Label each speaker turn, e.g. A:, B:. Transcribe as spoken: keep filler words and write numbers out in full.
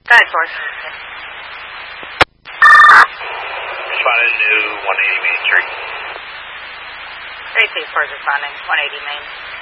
A: Go ahead, Force.
B: Responding to one eighty Main Street.
A: three two Force responding, one eighty Main.